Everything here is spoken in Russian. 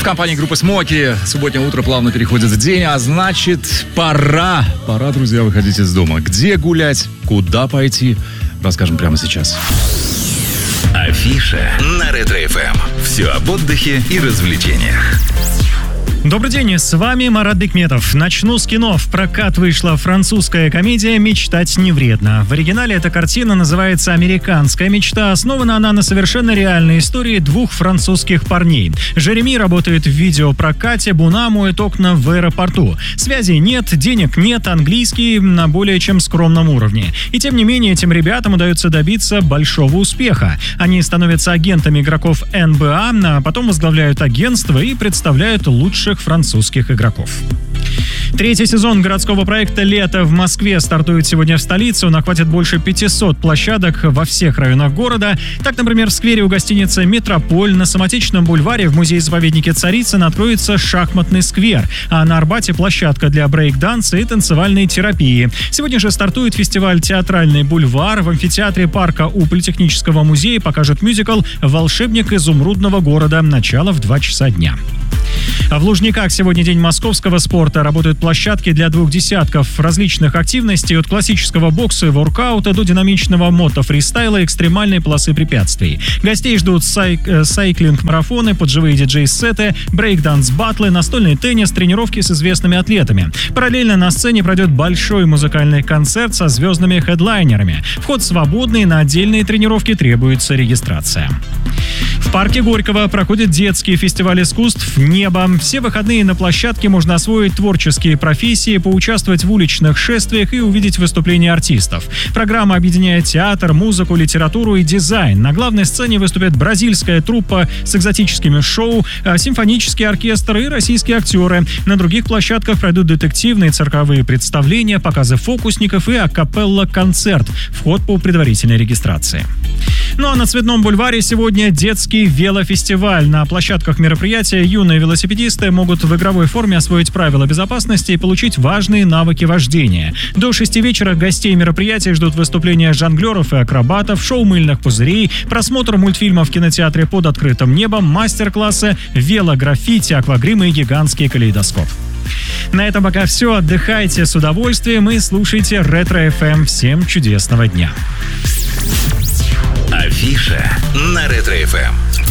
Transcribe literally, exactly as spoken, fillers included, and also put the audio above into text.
компании группы Смоки субботнее утро плавно переходит в день, а значит, пора, пора, друзья, выходить из дома. Где гулять, куда пойти, расскажем прямо сейчас. Афиша на Ретро-эф эм. Все об отдыхе и развлечениях. Добрый день, с вами Марат Бекметов. Начну с кино. В прокат вышла французская комедия «Мечтать не вредно». В оригинале эта картина называется «Американская мечта». Основана она на совершенно реальной истории двух французских парней. Жереми работает в видеопрокате, Буна моет окна в аэропорту. Связи нет, денег нет, английский на более чем скромном уровне. И тем не менее, этим ребятам удается добиться большого успеха. Они становятся агентами игроков эн бэ а, а потом возглавляют агентство и представляют лучших французских игроков. Третий сезон городского проекта «Лето» в Москве стартует сегодня в столице. Он охватит больше пятисот площадок во всех районах города. Так, например, в сквере у гостиницы «Метрополь», на Самотечном бульваре в музее-заповеднике Царицын откроется шахматный сквер, а на Арбате площадка для брейк-данса и танцевальной терапии. Сегодня же стартует фестиваль «Театральный бульвар». В амфитеатре парка у Политехнического музея покажут мюзикл «Волшебник изумрудного города». Начало в два часа дня. А в Лужниках сегодня день московского спорта. Работают площадки для двух десятков различных активностей, от классического бокса и воркаута до динамичного мото-фристайла и экстремальной полосы препятствий. Гостей ждут сай- сайклинг-марафоны, подживые диджей-сеты, брейк-данс-баттлы, настольный теннис, тренировки с известными атлетами. Параллельно на сцене пройдет большой музыкальный концерт со звездными хедлайнерами. Вход свободный, на отдельные тренировки требуется регистрация. В парке Горького проходит детский фестиваль искусств «Небо». Все выходные на площадке можно освоить творческие профессии, поучаствовать в уличных шествиях и увидеть выступления артистов. Программа объединяет театр, музыку, литературу и дизайн. На главной сцене выступят бразильская труппа с экзотическими шоу, симфонический оркестр и российские актеры. На других площадках пройдут детективные цирковые представления, показы фокусников и акапелла-концерт. Вход по предварительной регистрации. Ну а на Цветном бульваре сегодня детский велофестиваль. На площадках мероприятия юные велосипедисты могут в игровой форме освоить правила безопасности и получить важные навыки вождения. До шести вечера гостей мероприятия ждут выступления жонглеров и акробатов, шоу мыльных пузырей, просмотр мультфильмов в кинотеатре «Под открытым небом», мастер-классы, велограффити, аквагрим и гигантский калейдоскоп. На этом пока все. Отдыхайте с удовольствием и слушайте Ретро-эф эм. Всем чудесного дня. Афиша на Ретро-эф эм.